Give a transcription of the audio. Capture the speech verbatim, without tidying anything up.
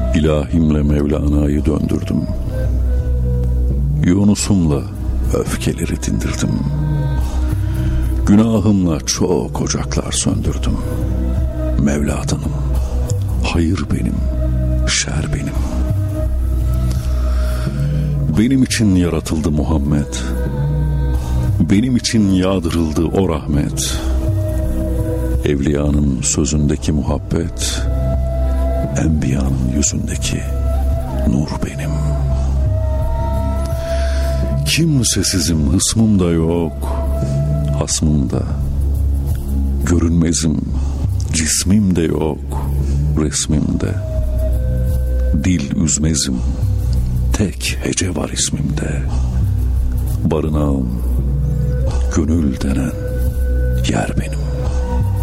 İlahimle Mevlana'yı döndürdüm. Yunus'umla öfkeleri dindirdim. Günahımla çok ocaklar söndürdüm. Mevladanım, hayır benim, şer benim. Benim için yaratıldı Muhammed. Benim için yağdırıldı o rahmet. Evliyanın sözündeki muhabbet, enbiyanın yüzündeki nur benim. Kimsesizim, hısmım da yok, hasmım da. Görünmezim, cismim de yok, resmim de. Dil üzmezim, tek hece var ismimde. Barınağım, gönül denen yer benim.